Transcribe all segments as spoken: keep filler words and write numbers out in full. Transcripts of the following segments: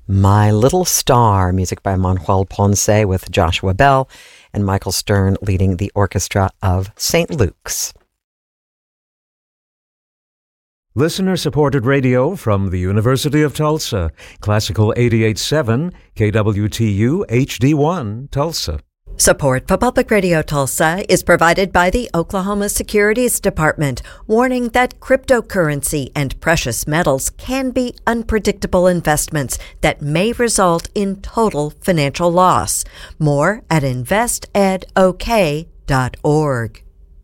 My Little Star, music by Manuel Ponce with Joshua Bell and Michael Stern leading the orchestra of Saint Luke's. Listener-supported radio from the University of Tulsa. Classical eighty-eight point seven, K W T U H D one, Tulsa. Support for Public Radio Tulsa is provided by the Oklahoma Securities Department, warning that cryptocurrency and precious metals can be unpredictable investments that may result in total financial loss. More at invest ed o k dot org.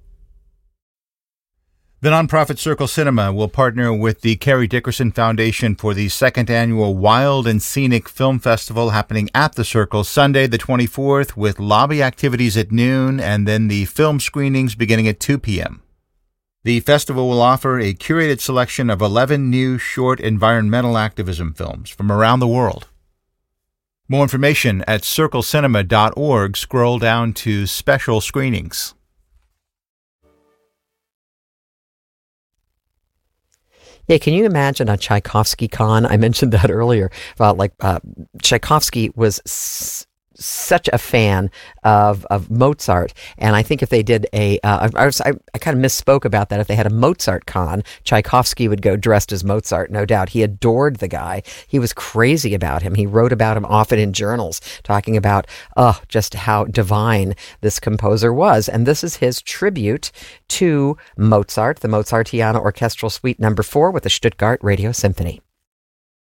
The nonprofit Circle Cinema will partner with the Carrie Dickerson Foundation for the second annual Wild and Scenic Film Festival happening at the Circle Sunday the twenty-fourth with lobby activities at noon and then the film screenings beginning at two p.m. The festival will offer a curated selection of eleven new short environmental activism films from around the world. More information at circle cinema dot org. Scroll down to special screenings. Yeah, can you imagine a Tchaikovsky con? I mentioned that earlier about like uh, Tchaikovsky was s- such a fan of of Mozart, and I think if they did a, uh, I, I, was, I, I kind of misspoke about that. If they had a Mozart con, Tchaikovsky would go dressed as Mozart, no doubt. He adored the guy. He was crazy about him. He wrote about him often in journals, talking about, oh, just how divine this composer was. And this is his tribute to Mozart, the Mozartiana Orchestral Suite Number Four with the Stuttgart Radio Symphony.